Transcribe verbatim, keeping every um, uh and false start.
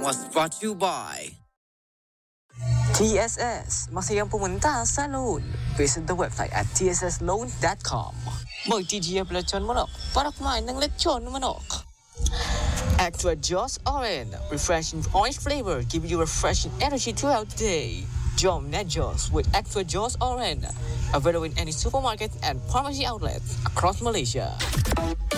was brought to you by T S S, masayang pumunta sa loan. Visit the website at t s s loan dot com. Mag-T G F lechon manok para kumain ng lechon manok. Extra Joss Orange, refreshing orange flavor, giving you refreshing energy throughout the day. Jom Nejos with Extra Joss Orange, available in any supermarket and pharmacy outlets across Malaysia.